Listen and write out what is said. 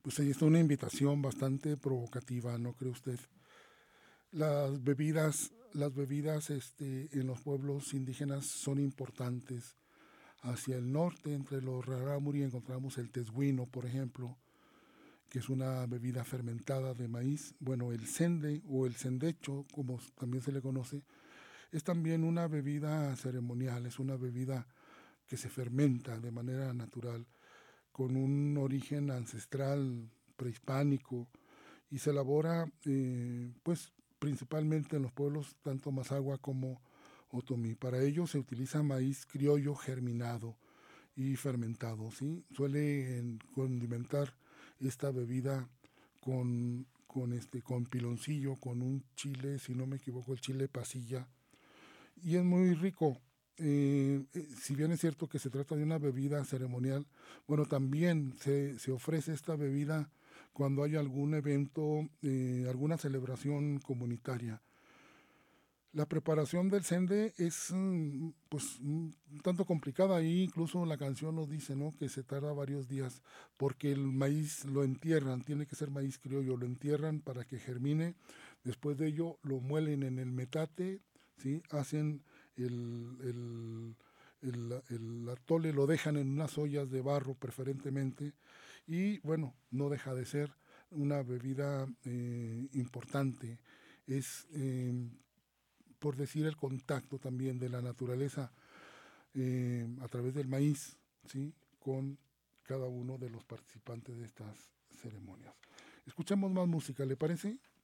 pues ahí está una invitación bastante provocativa, ¿no cree usted? Las bebidas en los pueblos indígenas son importantes. Hacia el norte, entre los rarámuri, encontramos el tesguino, por ejemplo, que es una bebida fermentada de maíz. Bueno, el sende o el sendecho, como también se le conoce, es también una bebida ceremonial, es una bebida que se fermenta de manera natural, con un origen ancestral prehispánico y se elabora pues principalmente en los pueblos tanto Mazagua como Otomí. Para ello se utiliza maíz criollo germinado y fermentado, ¿sí? Suele condimentar esta bebida con piloncillo, con un chile, si no me equivoco, el chile pasilla, y es muy rico. Si bien es cierto que se trata de una bebida ceremonial, bueno, también se ofrece esta bebida cuando hay algún evento, alguna celebración comunitaria. La preparación del sende es pues un tanto complicada y incluso la canción nos dice, ¿no?, que se tarda varios días porque el maíz lo entierran, tiene que ser maíz criollo, lo entierran para que germine. Después de ello lo muelen en el metate, ¿sí? Hacen el, el, el atole, lo dejan en unas ollas de barro preferentemente y bueno, no deja de ser una bebida importante. Es por decir el contacto también de la naturaleza a través del maíz, ¿sí?, con cada uno de los participantes de estas ceremonias. Escuchamos más música, ¿le parece?